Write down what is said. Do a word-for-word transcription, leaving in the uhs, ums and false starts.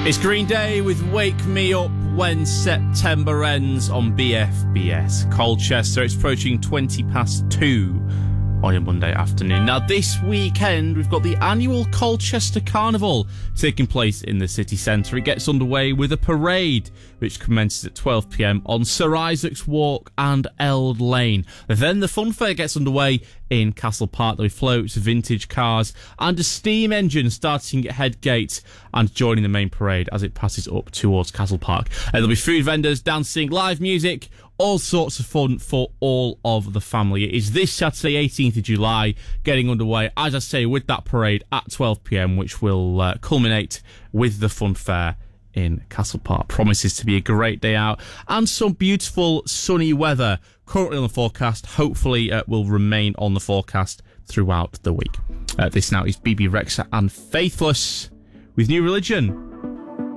It's Green Day with Wake Me Up When September Ends on B F B S Colchester. It's approaching twenty past two on your Monday afternoon. Now, this weekend, we've got the annual Colchester Carnival taking place in the city centre. It gets underway with a parade, which commences at twelve p.m. on Sir Isaac's Walk and Eld Lane. Then the fun fair gets underway in Castle Park with floats, vintage cars, and a steam engine starting at Headgate and joining the main parade as it passes up towards Castle Park. Uh, there'll be food vendors, dancing, live music, all sorts of fun for all of the family. It is this Saturday, eighteenth of July, getting underway, as I say, with that parade at twelve p.m, which will uh, culminate with the fun fair in Castle Park. Promises to be a great day out and some beautiful sunny weather currently on the forecast. Hopefully uh, will remain on the forecast throughout the week. Uh, this now is B B Rexha and Faithless with New Religion.